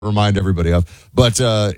remind everybody of. But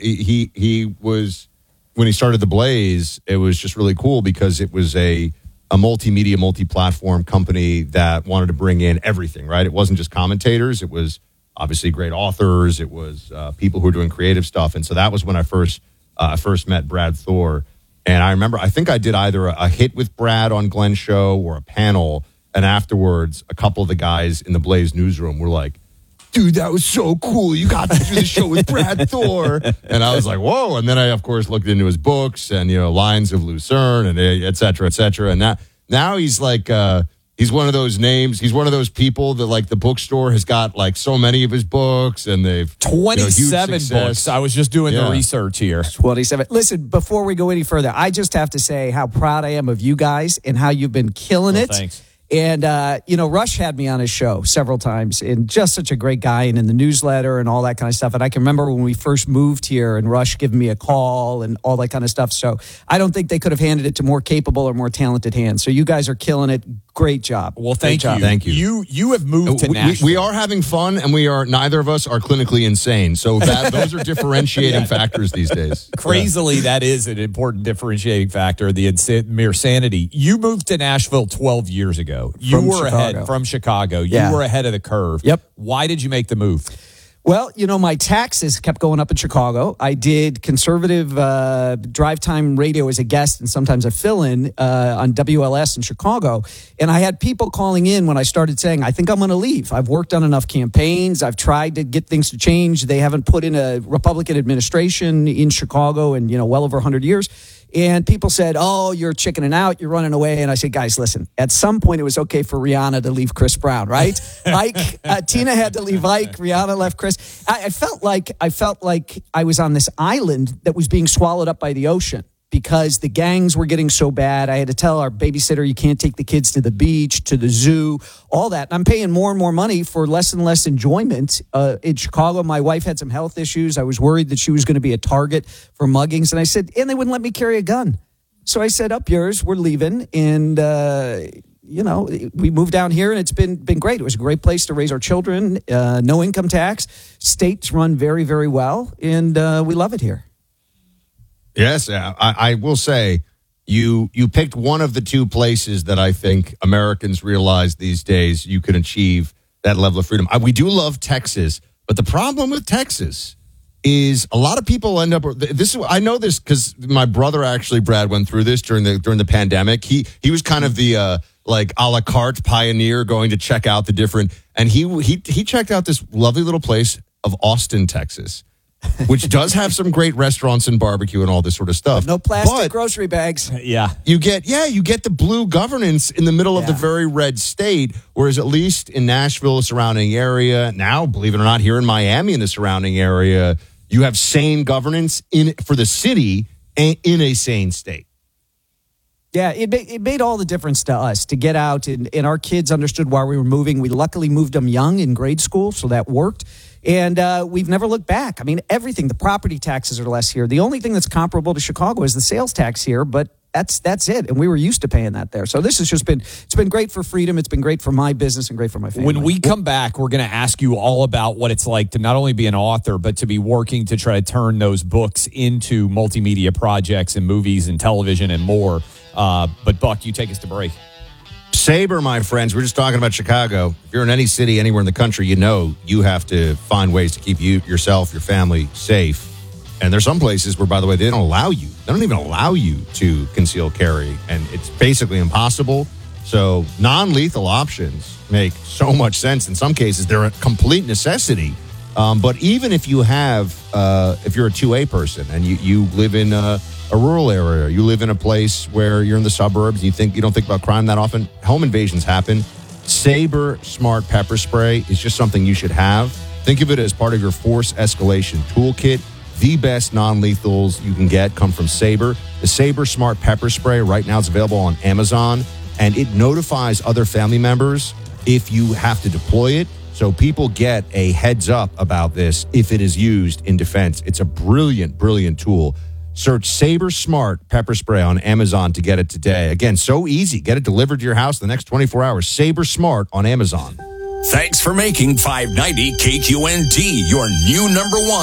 he was, when he started the Blaze, it was just really cool because it was a multimedia, multi-platform company that wanted to bring in everything, right? It wasn't just commentators. It was obviously great authors. It was people who were doing creative stuff. And so that was when I first met Brad Thor. And I remember, I think I did either a hit with Brad on Glenn's show or a panel. And afterwards, a couple of the guys in the Blaze newsroom were like, dude, that was so cool. You got to do the show with Brad Thor. And I was like, whoa. And then I, of course, looked into his books and, Lines of Lucerne and et cetera, et cetera. And now he's like, he's one of those names. He's one of those people that, like, the bookstore has got, like, so many of his books, and they've 27 books. I was just doing the research here. 27. Listen, before we go any further, I just have to say how proud I am of you guys and how you've been killing it. Thanks. And, Rush had me on his show several times, and just such a great guy, and in the newsletter and all that kind of stuff. And I can remember when we first moved here and Rush giving me a call and all that kind of stuff. So I don't think they could have handed it to more capable or more talented hands. So you guys are killing it. Great job. Well, thank you. Thank you. You have moved to Nashville. We are having fun, and neither of us are clinically insane. So those are differentiating factors these days. Crazily, that is an important differentiating factor, the mere sanity. You moved to Nashville 12 years ago. You were ahead from Chicago. You were ahead of the curve. Yep. Why did you make the move? Well, my taxes kept going up in Chicago. I did conservative drive time radio as a guest, and sometimes a fill-in on WLS in Chicago. And I had people calling in when I started saying, I think I'm going to leave. I've worked on enough campaigns. I've tried to get things to change. They haven't put in a Republican administration in Chicago in, well over 100 years. And people said, oh, you're chickening out, you're running away. And I said, guys, listen, at some point it was okay for Rihanna to leave Chris Brown, right? Tina had to leave Ike, Rihanna left Chris. I felt like I was on this island that was being swallowed up by the ocean because the gangs were getting so bad. I had to tell our babysitter, you can't take the kids to the beach, to the zoo, all that. And I'm paying more and more money for less and less enjoyment. In Chicago, my wife had some health issues. I was worried that she was going to be a target for muggings. And I said, and they wouldn't let me carry a gun. So I said, up yours, we're leaving. And, we moved down here, and it's been great. It was a great place to raise our children. No income tax. States run very, very well. And we love it here. Yes, I will say you picked one of the two places that I think Americans realize these days you can achieve that level of freedom. We do love Texas, but the problem with Texas is a lot of people end up. I know this because my brother actually, Brad, went through this during the pandemic. He was kind of the a la carte pioneer going to check out the different, and he checked out this lovely little place of Austin, Texas, which does have some great restaurants and barbecue and all this sort of stuff. But no plastic grocery bags. Yeah. You get the blue governance in the middle of the very red state, whereas at least in Nashville, the surrounding area, now, believe it or not, here in Miami and the surrounding area, you have sane governance for the city in a sane state. Yeah, it made all the difference to us to get out, and our kids understood why we were moving. We luckily moved them young in grade school, so that worked. And we've never looked back. I mean, everything, the property taxes are less here. The only thing that's comparable to Chicago is the sales tax here, but that's it. And we were used to paying that there. So this has just it's been great for freedom. It's been great for my business and great for my family. When we come back, we're going to ask you all about what it's like to not only be an author, but to be working to try to turn those books into multimedia projects and movies and television and more. But Buck, you take us to break. Sabre, my friends, we're just talking about Chicago. If you're in any city anywhere in the country, you have to find ways to keep yourself, your family safe. And there's some places where, by the way, they don't allow you. They don't even allow you to conceal carry. And it's basically impossible. So non-lethal options make so much sense. In some cases, they're a complete necessity. But even if you if you're a 2A person and you live in a rural area, you live in a place where you're in the suburbs, you don't think about crime that often, home invasions happen. Sabre Smart Pepper Spray is just something you should have. Think of it as part of your force escalation toolkit. The best non-lethals you can get come from Sabre. The Sabre Smart Pepper Spray right now is available on Amazon, and it notifies other family members if you have to deploy it. So people get a heads up about this if it is used in defense. It's a brilliant, brilliant tool. Search Sabre Smart Pepper Spray on Amazon to get it today. Again, so easy. Get it delivered to your house in the next 24 hours. Sabre Smart on Amazon. Thanks for making 590 KQNT your new number one.